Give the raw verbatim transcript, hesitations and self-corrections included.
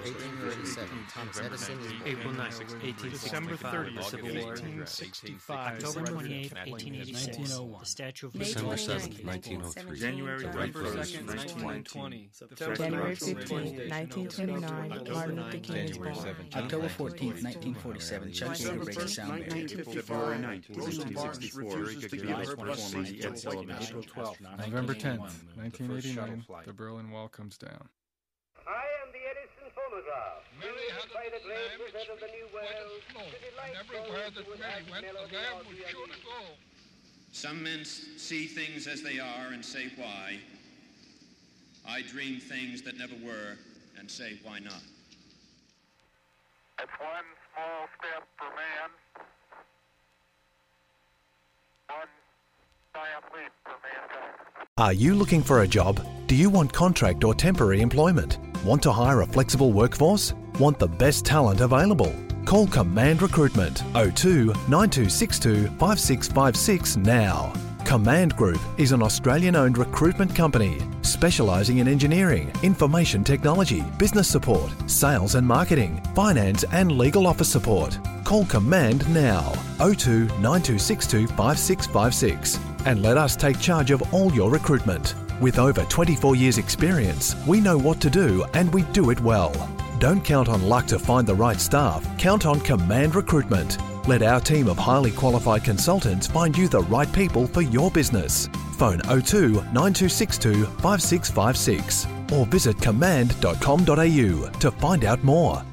eighteen forty-seven, Thomas Edison is born. April ninth, eighteen December thirtieth, Civil War. eighteen sixty-five. October twenty-eighth, eighteen eighty-six, the Statue of Liberty. December seventh, nineteen oh three. January twenty-first, second, nineteen twenty. January fifteenth, nineteen twenty-nine, Martin Luther King is born. October fourteenth, nineteen forty-seven, Chuck Yeager breaks the sound barrier. February ninth, nineteen sixty-four, April twelfth, November tenth, nineteen eighty-nine, the Berlin Wall comes down. I am the Edison phonograph. Mary had by the great lamb wizard of the New World. and everywhere that Mary went, the lamb was sure to go. Some men see things as they are and say why. I dream things that never were and say why not. It's one small step for man, one giant leap for mankind. Are you looking for a job? Do you want contract or temporary employment? Want to hire a flexible workforce? Want the best talent available? Call Command Recruitment oh two, nine two six two, five six five six now. Command Group is an Australian-owned recruitment company specialising in engineering, information technology, business support, sales and marketing, finance and legal office support. Call Command now, oh two, nine two six two, five six five six, and let us take charge of all your recruitment. With over twenty-four years experience, we know what to do and we do it well. Don't count on luck to find the right staff, count on Command Recruitment. Let our team of highly qualified consultants find you the right people for your business. Phone oh two, nine two six two, five six five six or visit command dot com dot a u to find out more.